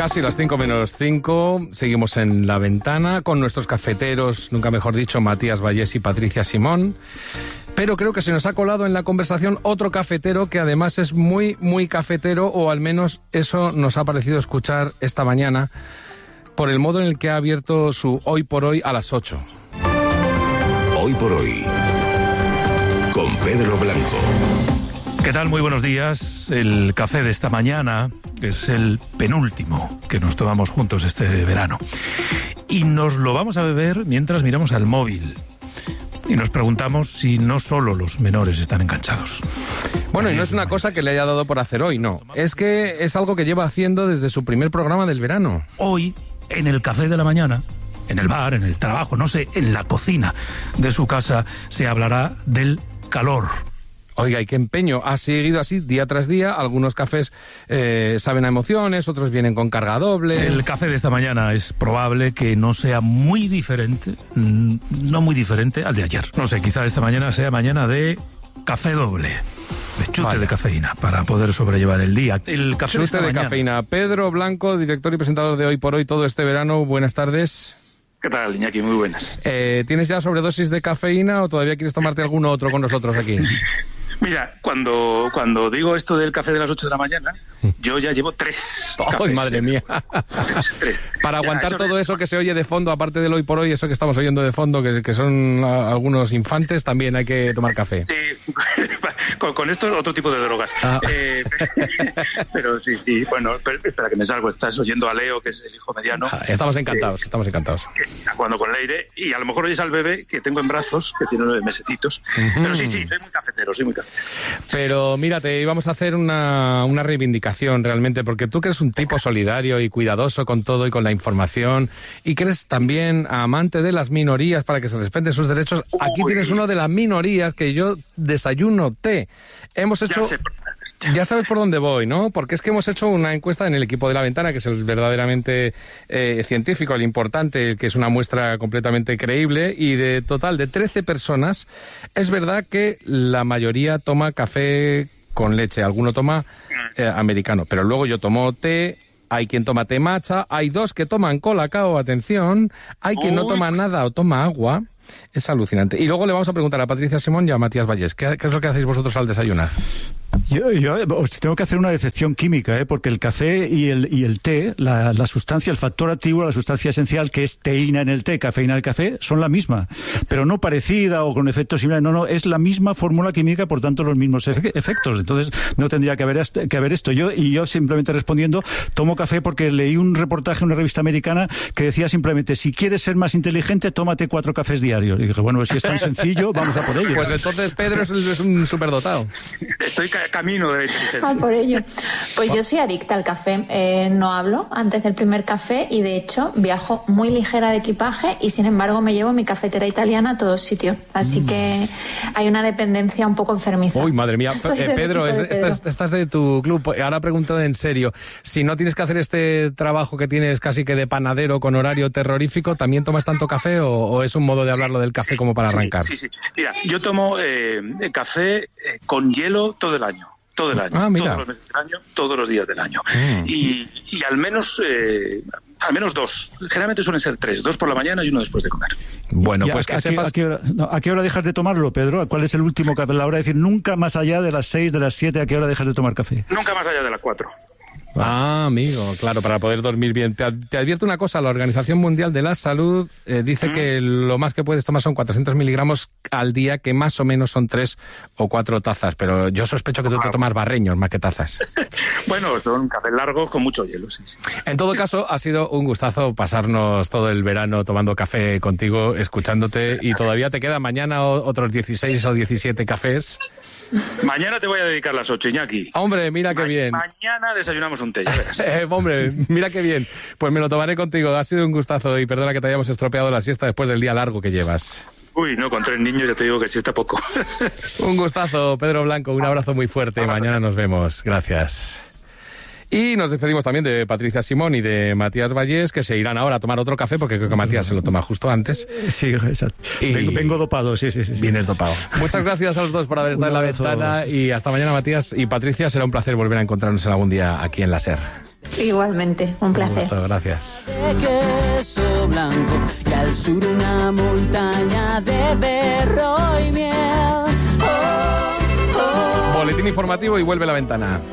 Casi las 5 menos 5, seguimos en La Ventana con nuestros cafeteros, nunca mejor dicho, Matías Vallés y Patricia Simón. Pero creo que se nos ha colado en la conversación otro cafetero que además es muy, muy cafetero, o al menos eso nos ha parecido escuchar esta mañana, por el modo en el que ha abierto su Hoy por Hoy a las 8. Hoy por Hoy, con Pedro Blanco. ¿Qué tal? Muy buenos días. El café de esta mañana es el penúltimo que nos tomamos juntos este verano. Y nos lo vamos a beber mientras miramos al móvil. Y nos preguntamos si no solo los menores están enganchados. Bueno, y no es una cosa que le haya dado por hacer hoy, no. Es que es algo que lleva haciendo desde su primer programa del verano. Hoy, en el café de la mañana, en el bar, en el trabajo, no sé, en la cocina de su casa, se hablará del calor. Oiga, y qué empeño. Ha seguido así día tras día. Algunos cafés saben a emociones, otros vienen con carga doble. El café de esta mañana es probable que no sea muy diferente, no muy diferente al de ayer. No sé, quizá esta mañana sea mañana de café doble, de chute de cafeína, para poder sobrellevar el día. El café chute de cafeína. Pedro Blanco, director y presentador de Hoy por Hoy todo este verano. Buenas tardes. ¿Qué tal, Iñaki? Muy buenas. ¿Tienes ya sobredosis de cafeína o todavía quieres tomarte alguno otro con nosotros aquí? Mira, cuando digo esto del café de las 8 de la mañana, yo ya llevo 3 cafés. ¡Ay, madre mía! 3. Para aguantar todo eso que se oye de fondo, aparte del Hoy por Hoy, eso que estamos oyendo de fondo, que son algunos infantes, también hay que tomar café. Sí, con esto es otro tipo de drogas. Pero sí, bueno, espera que me salgo. Estás oyendo a Leo, que es el hijo mediano. Estamos encantados. Que está jugando con Leire, y a lo mejor oyes al bebé que tengo en brazos, que tiene 9 mesecitos. Pero sí, soy muy cafetero. Pero mira, te íbamos a hacer una reivindicación realmente, porque tú que eres un tipo solidario y cuidadoso con todo y con la información, y que eres también amante de las minorías para que se respeten sus derechos. Aquí tienes uno de las minorías, que yo desayuno té. Hemos hecho... Ya sabes por dónde voy, ¿no? Porque es que hemos hecho una encuesta en el equipo de La Ventana, que es el verdaderamente científico, el importante, el que es una muestra completamente creíble, y de total de 13 personas, es verdad que la mayoría toma café con leche, alguno toma americano, pero luego yo tomo té. Hay quien toma té matcha, hay 2 que toman colacao, atención, hay quien no toma nada o toma agua. Es alucinante. Y luego le vamos a preguntar a Patricia Simón y a Matías Vallés, ¿qué es lo que hacéis vosotros al desayunar? Yo os tengo que hacer una decepción química, porque el café y el té, la sustancia, el factor activo, la sustancia esencial, que es teína en el té, cafeína en el café, son la misma, pero no parecida o con efectos similares, no, es la misma fórmula química, por tanto los mismos efectos, entonces no tendría que haber esto. Yo simplemente respondiendo, tomo café porque leí un reportaje en una revista americana que decía simplemente, si quieres ser más inteligente, tómate 4 cafés diarios. Y dije, bueno, si es tan sencillo, vamos a por ello. Pues entonces Pedro es un superdotado. Estoy camino de la inteligencia. Por ello. Pues yo soy adicta al café. No hablo antes del primer café, y de hecho viajo muy ligera de equipaje, y sin embargo me llevo mi cafetera italiana a todos sitios. Así que hay una dependencia un poco enfermiza. Uy, madre mía. Pedro, estás de tu club. Ahora pregunto en serio. Si no tienes que hacer este trabajo que tienes casi que de panadero con horario terrorífico, ¿también tomas tanto café o es un modo de hablarlo del café como para arrancar? Sí. Mira, yo tomo café con hielo todo el año. Todo el año, mira. Todos los meses del año, todos los días del año. Y al menos 2. Generalmente suelen ser 3, 2 por la mañana y 1 después de comer. Bueno, pues que sepas... ¿A qué hora dejas de tomarlo, Pedro? ¿Cuál es el último café? La hora de decir, nunca más allá de las 6, de las 7, ¿a qué hora dejas de tomar café? Nunca más allá de las 4. Amigo, claro, para poder dormir bien. Te advierto una cosa, la Organización Mundial de la Salud dice que lo más que puedes tomar son 400 miligramos al día, que más o menos son 3 o 4 tazas, pero yo sospecho que tú te tomas barreños más que tazas. Bueno, son cafés largos con mucho hielo, sí. En todo caso, ha sido un gustazo pasarnos todo el verano tomando café contigo, escuchándote, y todavía te quedan mañana otros 16 o 17 cafés. Mañana te voy a dedicar las 8, Iñaki. Hombre, mira qué bien. Mañana desayunamos un té, ya verás. Hombre, mira qué bien. Pues me lo tomaré contigo. Ha sido un gustazo, y perdona que te hayamos estropeado la siesta después del día largo que llevas. Uy, no, con 3 niños ya te digo que siesta poco. Un gustazo, Pedro Blanco. Un abrazo muy fuerte. Mañana nos vemos. Gracias. Y nos despedimos también de Patricia Simón y de Matías Vallés, que se irán ahora a tomar otro café, porque creo que Matías se lo toma justo antes. Sí, exacto. Vengo dopado, sí. Vienes dopado. Muchas gracias a los dos por haber estado en La Ventana, y hasta mañana, Matías y Patricia. Será un placer volver a encontrarnos algún día aquí en la SER. Igualmente, un placer. Gracias. De queso blanco y al sur una montaña de berro y miel. Boletín informativo y vuelve La Ventana.